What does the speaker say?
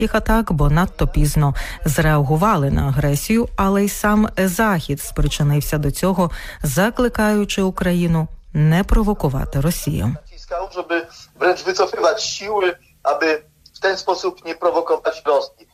їх атак, бо надто пізно зреагували на агресію, але й сам Захід спричинився до цього, закликаючи Україну не провокувати Росію. Żeby wręcz wycofywać siły, aby w ten sposób nie prowokować Rosji.